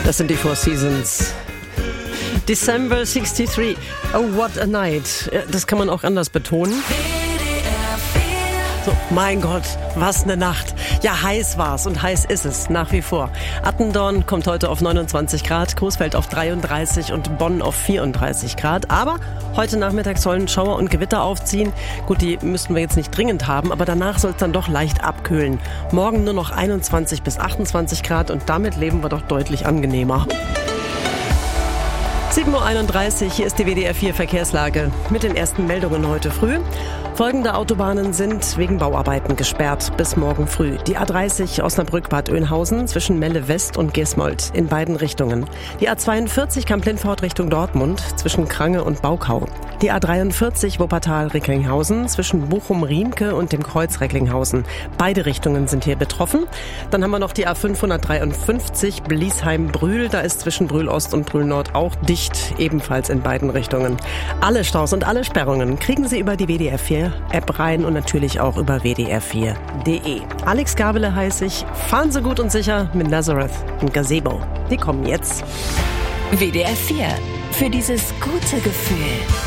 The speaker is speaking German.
Das sind die Four Seasons. December 63. Oh, what a night. Das kann man auch anders betonen. So, mein Gott, was eine Nacht. Ja, heiß war's und heiß ist es nach wie vor. Attendorn kommt heute auf 29 Grad, Coesfeld auf 33 und Bonn auf 34 Grad. Aber heute Nachmittag sollen Schauer und Gewitter aufziehen. Gut, die müssten wir jetzt nicht dringend haben, aber danach soll es dann doch leicht abkühlen. Morgen nur noch 21 bis 28 Grad und damit leben wir doch deutlich angenehmer. 7.31 Uhr, hier ist die WDR 4 Verkehrslage mit den ersten Meldungen heute früh. Folgende Autobahnen sind wegen Bauarbeiten gesperrt bis morgen früh. Die A30 Osnabrück-Bad Oeynhausen zwischen Melle West und Gersmold in beiden Richtungen. Die A42 Kamp-Lindfort Richtung Dortmund zwischen Krange und Baukau. Die A43 Wuppertal-Recklinghausen zwischen Bochum-Riemke und dem Kreuz Recklinghausen. Beide Richtungen sind hier betroffen. Dann haben wir noch die A553 Bliesheim-Brühl. Da ist zwischen Brühl-Ost und Brühl-Nord auch dicht, ebenfalls in beiden Richtungen. Alle Staus und alle Sperrungen kriegen Sie über die WDR 4 App rein und natürlich auch über wdr4.de. Alex Gabele heiße ich. Fahren Sie gut und sicher mit Nazareth und Gazebo. Die kommen jetzt. WDR 4. Für dieses gute Gefühl.